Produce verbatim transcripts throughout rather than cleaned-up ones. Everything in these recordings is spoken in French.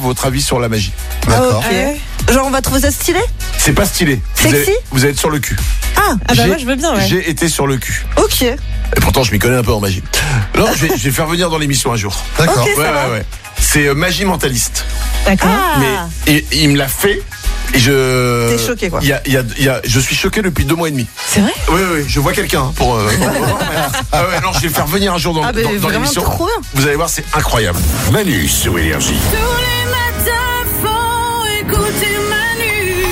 votre avis sur la magie. D'accord. Ah, ok. Genre, on va trouver ça stylé? C'est pas stylé. Vous Sexy allez, vous allez être sur le cul. Ah, Ah bah J'ai- moi je veux bien, ouais. J'ai été sur le cul. ok. Et pourtant, je m'y connais un peu en magie. Non, je vais, je vais faire venir dans l'émission un jour. D'accord. Ok. Ouais, ça va. ouais, ouais. C'est euh, magie mentaliste. D'accord. Ah, Mais et, il me l'a fait. Et je. T'es choqué, quoi. Il y a, il y a, il y a, je suis choqué depuis deux mois et demi. C'est vrai? Oui, oui, je vois quelqu'un hein, pour. Euh, pour- ah ouais, non, je vais le faire venir un jour dans, Ah, bah, dans, dans vraiment l'émission. trop bien. Vous allez voir, c'est incroyable. Manu sur Énergie. Tous les matins, faut écouter Manu.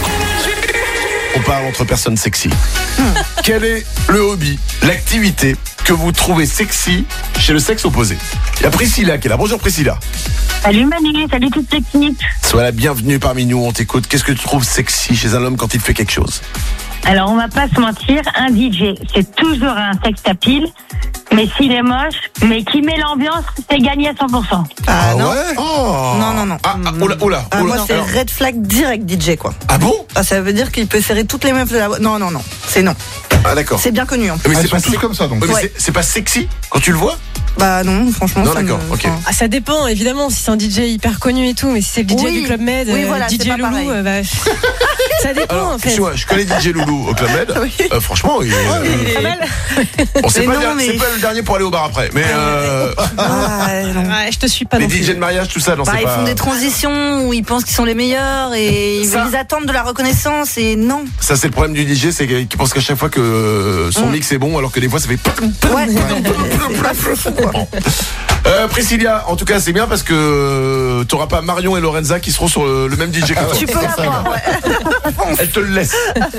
On parle entre personnes sexy. Quel est le hobby, l'activité que vous trouvez sexy chez le sexe opposé? Il y a Priscilla qui est là. Bonjour Priscilla. Salut Manu, salut toute l'équipe. Sois la bienvenue parmi nous, on t'écoute. Qu'est-ce que tu trouves sexy chez un homme quand il fait quelque chose? Alors on va pas se mentir, un D J, c'est toujours un sex appeal, mais s'il est moche, mais qui met l'ambiance, c'est gagné à cent pour cent. Ah, non. ouais. Oh. Non, non, non. Ah, ah, oula, oula, Ah, oula. moi, c'est Alors- red flag direct D J, quoi. Ah bon? Ah, ça veut dire qu'il peut serrer toutes les meufs de la. Non, non, non. C'est non. Ah d'accord. C'est bien connu, en plus. Mais Ah, c'est ils pas, sont tous comme ça donc. Ouais, mais Ouais. c'est- c'est pas sexy quand tu le vois? Bah, non, franchement. Non, ça me- d'accord, ok. enfin, Ah, ça dépend, évidemment, si c'est un D J hyper connu et tout, mais si c'est le D J Oui. du Club Med, Oui, euh, voilà, c'est D J pas pareil. Loulou, euh, bah, ça dépend Alors, en fait. excuse-moi, je connais D J Loulou au Club Med. Oui. Euh, franchement, il est, euh, Il est pas mal. bon, c'est Mais pas, non, le dernier- mais- c'est pas le dernier pour aller au bar après. Mais euh, Ah, non. Ouais, je te suis pas les non plus. D J de mariage, tout ça, non, Bah, c'est ils pas. font des transitions où ils pensent qu'ils sont les meilleurs et ils, Ça- ils attendent de la reconnaissance et non. Ça, c'est le problème du D J, c'est qu'il pense qu'à chaque fois que euh, son Mm. mix est bon, alors que des fois ça fait. Ouais, c'est pas fou, quoi. Euh, Priscilla, en tout cas, c'est bien parce que euh, t'auras pas Marion et Lorenza qui seront sur le, le même D J que toi. Tu peux l'avoir, ouais. Elle te le laisse.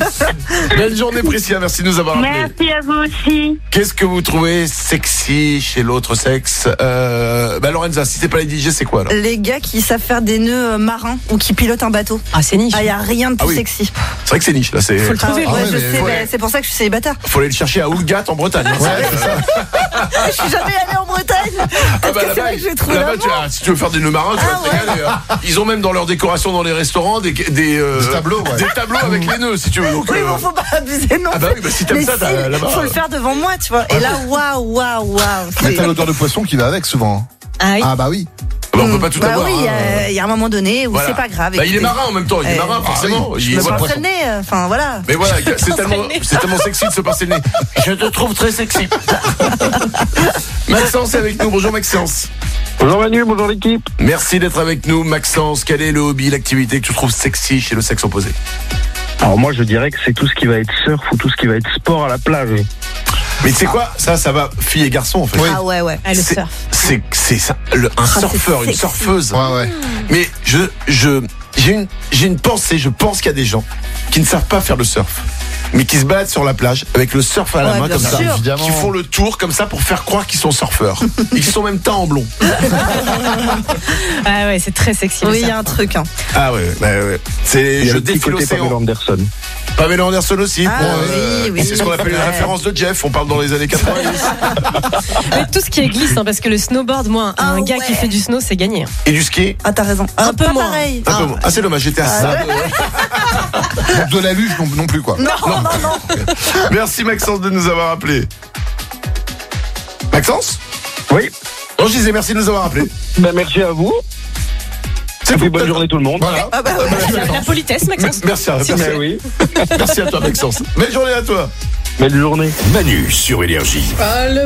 Belle journée, Priscilla. Merci de nous avoir appelés. Merci à vous aussi. Qu'est-ce que vous trouvez sexy chez l'autre sexe? euh, Bah, Lorenza, si c'est pas les D J, c'est quoi alors? Les gars qui savent faire des nœuds euh, marins ou qui pilotent un bateau. Ah, c'est niche. Ah, y a rien de plus Ah oui. sexy. C'est vrai que c'est niche là. C'est. Faut le trouver. Ah, ouais, ouais, je mais- sais, ouais. bah, c'est pour ça que je suis célibataire. Faut aller le chercher à Oulgat en Bretagne. hein. Ouais, c'est ça. Je suis jamais allée en Bretagne. Ah Parce bah que c'est là-bas, vrai que j'ai trouvé là-bas, l'amour. tu as- si tu veux faire des nœuds marins, tu vas Ah te régaler. hein. Ils ont même dans leur décoration dans les restaurants des des, euh, Des tableaux, ouais. des tableaux avec les nœuds, si tu veux. Donc, Oui, euh, bon, faut pas abuser non Ah bah oui, bah si t'aimes mais ça, t'as- si, là-bas. faut le faire devant moi, tu vois. Et là, waouh, waouh, waouh. Mais c'est- t'as l'odeur de poisson qui va avec souvent. Ah oui. Ah bah oui. bah, on peut pas tout bah avoir. oui, il y hein. a- il y a un moment donné où Voilà. c'est pas grave. Bah, il est écoutez. marin en même temps, il est Eh, marin forcément. ah oui, Il- Je me voilà. pincerai le nez, euh, enfin voilà. Mais voilà, c'est tellement, c'est tellement sexy de se pincer le nez. Je te trouve très sexy. Maxence est avec nous. Bonjour Maxence. Bonjour Manu, bonjour l'équipe. Merci d'être avec nous, Maxence. Quel est le hobby, l'activité que tu trouves sexy chez le sexe opposé? Alors moi je dirais que c'est tout ce qui va être surf ou tout ce qui va être sport à la plage. Mais tu sais quoi? Ça, ça va filles et garçons en fait. Oui. Ah ouais, ouais. Ah, le C'est- surf. C'est, c'est ça, le- un c'est surfeur, une sexy. surfeuse. Ouais, ouais. Mais je, je, j'ai une, j'ai une pensée. Je pense qu'il y a des gens qui ne savent pas faire le surf, mais qui se baladent sur la plage avec le surf à la Ouais, main bien comme ça, sûr. Évidemment. qui font le tour comme ça pour faire croire qu'ils sont surfeurs. Ils sont même teint en blond. Ah ouais, c'est très sexy. le Oui, il y surf. a un truc. Hein. Ah ouais, ouais, ouais. C'est, Il y a je le petit défie côté Pamela l'océan. Anderson. Pamela Anderson aussi. Ah pour, oui, oui. C'est ce qu'on appelle une Ouais. référence de Jeff. On parle dans les années quatre-vingt-dix. Mais tout ce qui est glisse, hein, parce que le snowboard, moi, Ah un gars ouais. qui fait du snow, c'est gagné. hein. Et du ski. Ah, t'as raison. Un peu pas moins. pareil. Un peu moins. Ah, c'est dommage, j'étais à ça. Donc de la luge non, non plus quoi. Non, non, non. Merci Maxence de nous avoir appelés. Maxence? Oui, Non, je disais merci de nous avoir appelés. ben, merci à vous. C'est Et puis tout. bonne journée tout le monde. Voilà. Ah bah ouais. La politesse, Maxence. Merci, merci, Ben oui, merci à toi Maxence. Belle journée à toi. belle journée. Manu sur Énergie. Ah, le